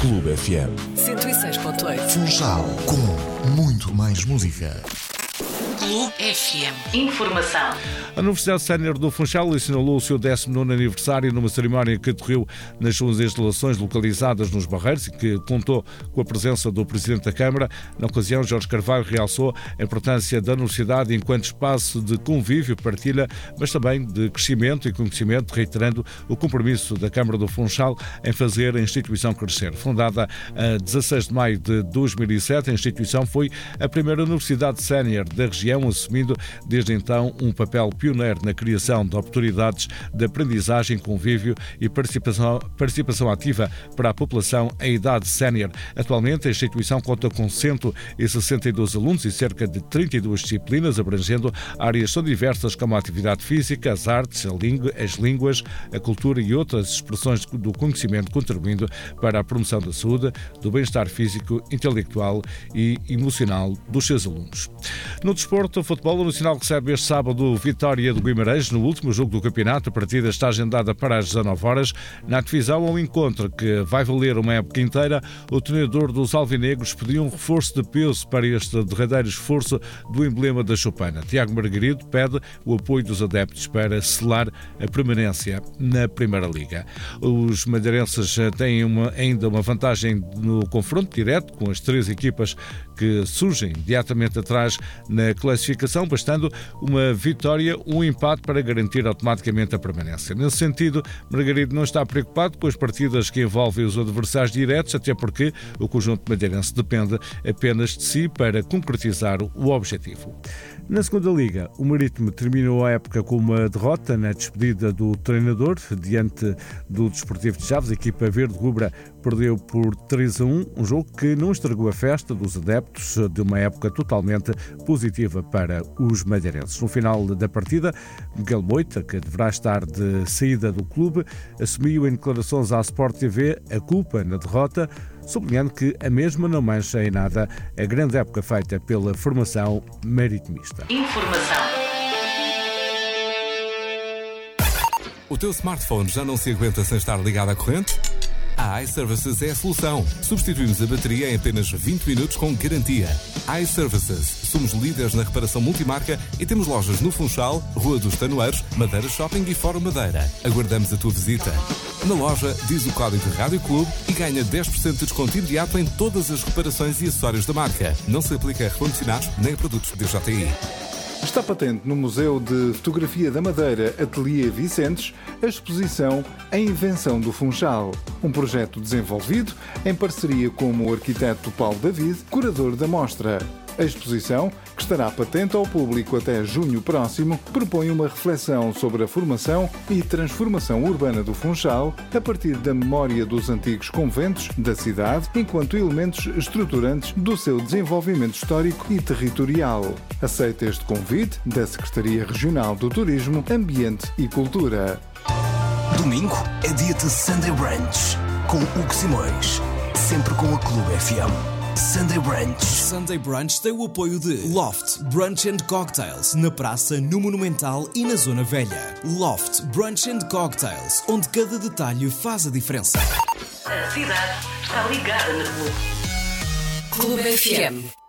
Clube FM 106.8. Funchal, com muito mais música. Clube FM. Informação. A Universidade Sénior do Funchal assinalou o seu 19º aniversário numa cerimónia que decorreu nas suas instalações localizadas nos Barreiros e que contou com a presença do Presidente da Câmara. Na ocasião, Jorge Carvalho realçou a importância da Universidade enquanto espaço de convívio, partilha, mas também de crescimento e conhecimento, reiterando o compromisso da Câmara do Funchal em fazer a instituição crescer. Fundada a 16 de maio de 2007, a instituição foi a primeira universidade sénior da região, assumindo desde então um papel pioneiro na criação de oportunidades de aprendizagem, convívio e participação ativa para a população em idade sénior. Atualmente, a instituição conta com 162 alunos e cerca de 32 disciplinas, abrangendo áreas tão diversas como a atividade física, as artes, as línguas, a cultura e outras expressões do conhecimento, contribuindo para a promoção da saúde, do bem-estar físico, intelectual e emocional dos seus alunos. No desporto, o futebol nacional recebe este sábado o Vitória de Guimarães no último jogo do campeonato. A partida está agendada para as 19 horas. Na divisão, ao encontro que vai valer uma época inteira, o treinador dos alvinegros pediu um reforço de peso para este derradeiro esforço do emblema da choupana. Tiago Margarido pede o apoio dos adeptos para selar a permanência na Primeira Liga. Os madeirenses têm ainda uma vantagem no confronto direto com as três equipas que surgem imediatamente atrás na classificação, bastando uma vitória, um empate para garantir automaticamente a permanência. Nesse sentido, Margarido não está preocupado com as partidas que envolvem os adversários diretos, até porque o conjunto madeirense depende apenas de si para concretizar o objetivo. Na segunda Liga, o Marítimo terminou a época com uma derrota na despedida do treinador diante do Desportivo de Chaves. A equipa verde-rubra perdeu por 3-1, um jogo que não estragou a festa dos adeptos de uma época totalmente positiva para os madeirenses. No final da partida, Miguel Moita, que deverá estar de saída do clube, assumiu em declarações à Sport TV a culpa na derrota, sublinhando que a mesma não mancha em nada a grande época feita pela formação maritimista. Informação. O teu smartphone já não se aguenta sem estar ligado à corrente? A iServices é a solução. Substituímos a bateria em apenas 20 minutos com garantia. iServices. Somos líderes na reparação multimarca e temos lojas no Funchal, Rua dos Tanoeiros, Madeira Shopping e Fórum Madeira. Aguardamos a tua visita. Na loja, diz o código de Rádio Clube e ganha 10% de desconto imediato em todas as reparações e acessórios da marca. Não se aplica a recondicionados nem a produtos DJI. Está patente no Museu de Fotografia da Madeira Ateliê Vicentes a exposição A Invenção do Funchal, um projeto desenvolvido em parceria com o arquiteto Paulo David, curador da mostra. A exposição, que estará patente ao público até junho próximo, propõe uma reflexão sobre a formação e transformação urbana do Funchal a partir da memória dos antigos conventos da cidade enquanto elementos estruturantes do seu desenvolvimento histórico e territorial. Aceita este convite da Secretaria Regional do Turismo, Ambiente e Cultura. Domingo é dia de Sunday Brunch com Hugo Simões, sempre com a Clube FM. Sunday Brunch. Sunday Brunch tem o apoio de Loft Brunch and Cocktails, na praça, no Monumental e na Zona Velha. Loft Brunch and Cocktails, onde cada detalhe faz a diferença. A cidade está ligada na Clube. Clube FM.